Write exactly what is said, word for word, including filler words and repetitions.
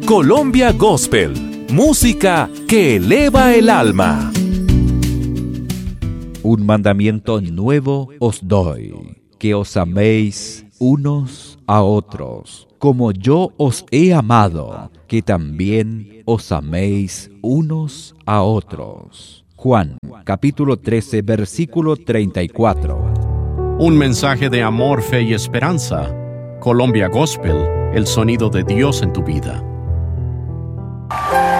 Colombia Gospel, música que eleva el alma. Un mandamiento nuevo os doy, que os améis unos a otros, como yo os he amado, que también os améis unos a otros. Juan, capítulo trece, versículo treinta y cuatro. Un mensaje de amor, fe y esperanza. Colombia Gospel, el sonido de Dios en tu vida.